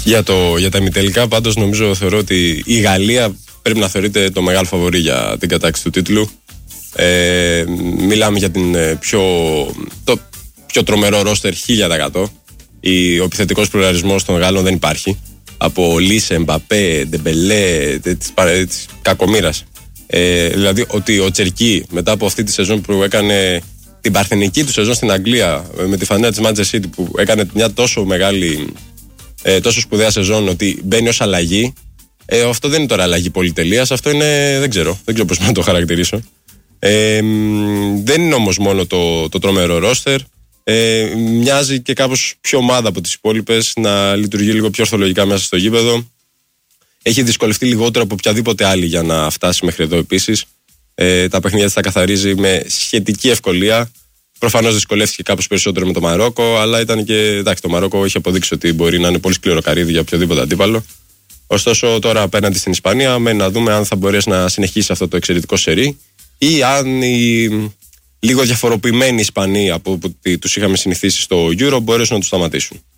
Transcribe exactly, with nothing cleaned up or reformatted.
Για, το, για τα ημιτελικά, πάντως, νομίζω θεωρώ ότι η Γαλλία πρέπει να θεωρείται το μεγάλο φαβορί για την κατάκτηση του τίτλου. Ε, μιλάμε για την πιο, το πιο τρομερό ρόστερ χίλια τοις εκατό. Ο επιθετικός πλουραλισμός των Γάλλων δεν υπάρχει. Από Λίσε, Εμπαπέ, Ντεμπελέ, της κακομοίρας. Ε, δηλαδή ότι ο Τσερκί μετά από αυτή τη σεζόν που έκανε την παρθενική του σεζόν στην Αγγλία με τη φανέλα της Manchester City, που έκανε μια τόσο μεγάλη, ε, τόσο σπουδαία σεζόν, ότι μπαίνει ως αλλαγή. Ε, αυτό δεν είναι τώρα αλλαγή πολυτελείας, αυτό είναι, δεν ξέρω, δεν ξέρω πώς να το χαρακτηρίσω. Ε, δεν είναι όμως μόνο το, το τρομερό ρόστερ. Ε, μοιάζει και κάπως πιο ομάδα από τις υπόλοιπες, να λειτουργεί λίγο πιο ορθολογικά μέσα στο γήπεδο. Έχει δυσκολευτεί λιγότερο από οποιαδήποτε άλλη για να φτάσει μέχρι εδώ επίσης. Ε, τα παιχνίδια της τα καθαρίζει με σχετική ευκολία. Προφανώς δυσκολεύτηκε κάπως περισσότερο με το Μαρόκο, αλλά ήταν και, εντάξει, το Μαρόκο έχει αποδείξει ότι μπορεί να είναι πολύ σκληρό καρύδι για οποιοδήποτε αντίπαλο. Ωστόσο, τώρα απέναντι στην Ισπανία, μένει να δούμε αν θα μπορέσει να συνεχίσει αυτό το εξαιρετικό σερί ή αν οι λίγο διαφοροποιημένοι Ισπανοί από που τους είχαμε συνηθίσει στο Euro μπορέσουν να τους σταματήσουν.